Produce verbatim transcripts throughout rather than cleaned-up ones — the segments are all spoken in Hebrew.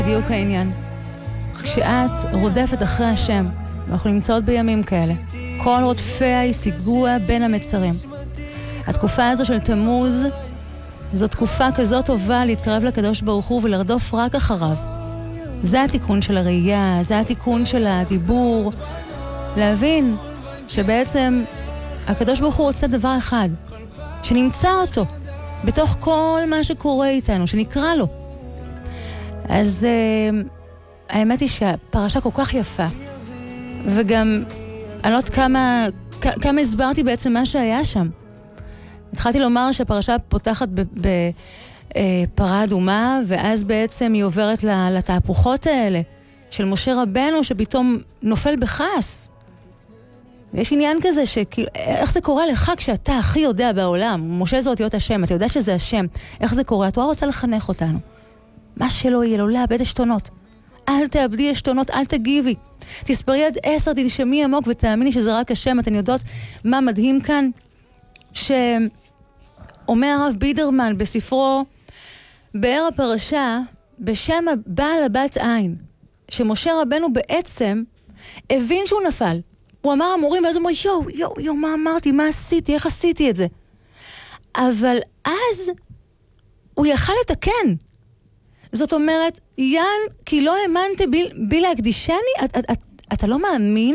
בדיוק העניין. כשאת רודפת אחרי השם, ואנחנו נמצאות בימים כאלה, כל רודפיה ישיגוה בין המצרים. התקופה הזו של תמוז, זו תקופה כזאת טובה להתקרב לקדוש ברוך הוא ולרדוף רק אחריו. זה התיקון של הראייה, זה התיקון של הדיבור, להבין שבעצם הקדוש ברוך הוא רוצה דבר אחד, שנמצא אותו בתוך כל מה שקורה איתנו, שנקרא לו. אז uh, האמת היא שהפרשה כל כך יפה, וגם אני לא יודעת כמה, כ- כמה הסברתי בעצם מה שהיה שם. התחלתי לומר שהפרשה פותחת בפרה אדומה, ואז בעצם היא עוברת לתהפוכות האלה של משה רבנו, שפתאום נופל בכעס. יש עניין כזה, שכאילו, איך זה קורה לך כשאתה הכי יודע בעולם? משה זה אותיות השם, אתה יודע שזה השם. איך זה קורה? התורה רוצה לחנך אותנו. מה שלא יהיה לו, לאבד עשתונות. אל תאבדי עשתונות, אל תגיבי. תספרי עד עשר, תנשמי עמוק ותאמיני שזה רק השם. אתן יודעות מה מדהים כאן? שאומר הרב בידרמן בספרו באר הפרשה, בשם בעל הבת עין, שמשה רבנו בעצם הבין שהוא נפל. הוא אמר המורים, ואז הוא אומר, יו, יו, יו, מה אמרתי? מה עשיתי? איך עשיתי את זה? אבל אז הוא יכל לתקן. זאת אומרת, יען, כי לא האמנת בי, בי להקדישני, את, את, את, אתה לא מאמין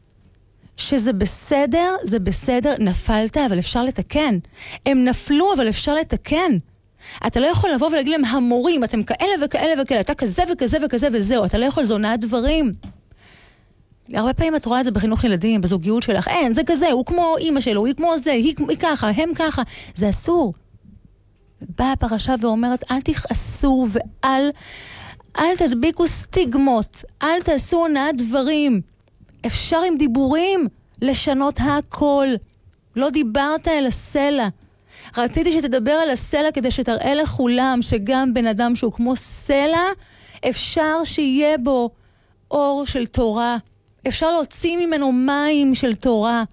שזה בסדר, זה בסדר, נפלת, אבל אפשר לתקן. הם נפלו, אבל אפשר לתקן. אתה לא יכול לבוא ולהגיד להם, המורים, אתם כאלה וכאלה וכאלה, אתה כזה וכזה וכזה וזהו, אתה לא יכול זונה דברים. הרבה פעמים את רואה את זה בחינוך ילדים, בזוגיות שלך, אין, זה כזה, הוא כמו אמא שלו, היא כמו זה, היא, היא ככה, הם ככה. זה אסור. באה הפרשה ואומרת, אל תכעסו ואל אל תדביקו סטיגמות, אל תעשו הונאת דברים. אפשר עם דיבורים לשנות הכל. לא דיברת אל הסלע. רציתי שתדבר על הסלע כדי שתראה לכולם שגם בן אדם שהוא כמו סלע, אפשר שיהיה בו אור של תורה. אפשר להוציא ממנו מים של תורה.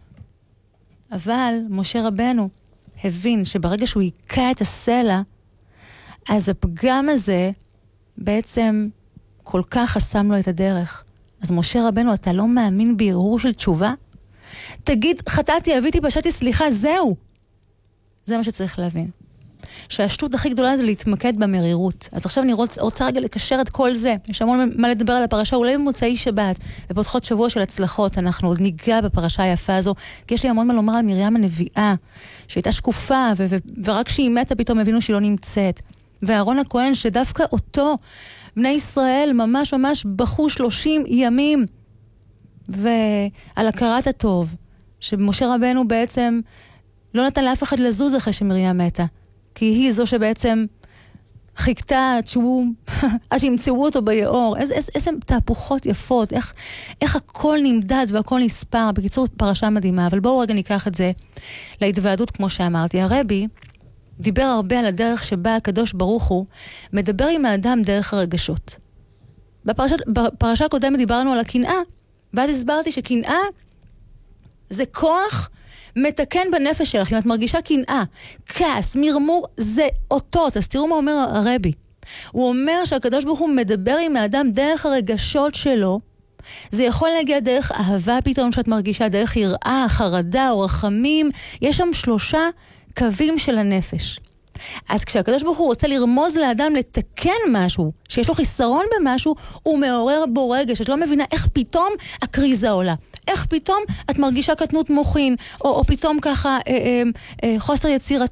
אבל משה רבנו הבין שברגע שהוא יקע את הסלע, אז הפגם הזה בעצם כל כך חסם לו את הדרך. אז משה רבנו, אתה לא מאמין בהרהור של תשובה? תגיד, חטאתי, אביתי, פשעתי, סליחה, זהו. זה מה שצריך להבין. שהשטות הכי גדולה זה להתמקד במרירות. אז עכשיו אני רוצה, רוצה רגע לקשר את כל זה. יש המון מה לדבר על הפרשה, אולי במוצאי שבת, בפותחות שבוע של הצלחות, אנחנו עוד ניגע בפרשה היפה הזו, כי יש לי המון מה לומר על מרים הנביאה, שהייתה שקופה, ו- ו- ורק כשהיא מתה פתאום הבינו שהיא לא נמצאת. ואהרון הכהן, שדווקא אותו, בני ישראל ממש ממש בחו שלושים ימים, ועל הכרת הטוב, שמשה רבנו בעצם לא נתן לאף אחד לזוז אחרי שמרים מתה. כי היא זו שבעצם חיכתה עד שהוא, עד שימצאו אותו ביאור. איזה, איזה, איזה תהפוכות יפות, איך, איך הכל נמדד והכל נספר. בקיצור, פרשה מדהימה, אבל בואו רגע ניקח את זה להתוועדות, כמו שאמרתי. הרבי דיבר הרבה על הדרך שבה הקדוש ברוך הוא מדבר עם האדם דרך הרגשות. בפרשת, בפרשה הקודמת דיברנו על הקנאה, ואז הסברתי שקנאה זה כוח מתקן בנפש שלך. אם את מרגישה קנאה, כעס, מרמור, זה אותות. אז תראו מה אומר הרבי. הוא אומר שהקדוש ברוך הוא מדבר עם האדם דרך הרגשות שלו. זה יכול להגיע דרך אהבה פתאום שאת מרגישה, דרך יראה, חרדה או רחמים. יש שם שלושה קווים של הנפש. אז כשהקדוש ברוך הוא רוצה לרמוז לאדם לתקן משהו, שיש לו חיסרון במשהו, הוא מעורר בו רגש. את לא מבינה איך פתאום הקריזה עולה. איך פתאום את מרגישה קטנות מוחין, או, או פתאום ככה אה, אה, אה, חוסר יצירתיות.